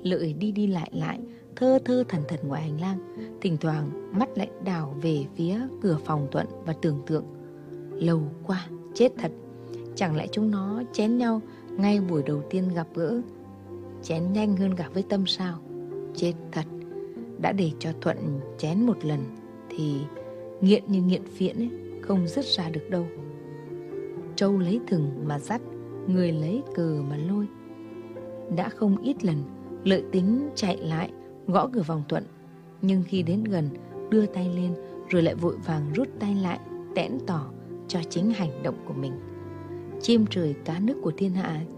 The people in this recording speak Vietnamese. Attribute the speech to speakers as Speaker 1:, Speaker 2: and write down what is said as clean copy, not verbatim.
Speaker 1: Lợi đi đi lại lại, thơ thơ thẩn thẩn ngoài hành lang. Thỉnh thoảng mắt lại đảo về phía cửa phòng Thuận và tưởng tượng, lâu quá, chết thật, chẳng lẽ chúng nó chén nhau ngay buổi đầu tiên gặp gỡ? Chén nhanh hơn cả với Tâm sao? Chết thật, đã để cho Thuận chén một lần thì nghiện như nghiện phiện ấy, không dứt ra được đâu. Trâu lấy thừng mà dắt, người lấy cờ mà lôi. Đã không ít lần Lợi tính chạy lại gõ cửa phòng Thuận, nhưng khi đến gần đưa tay lên rồi lại vội vàng rút tay lại, tẽn tỏ cho chính hành động của mình. Chim trời cá nước của thiên hạ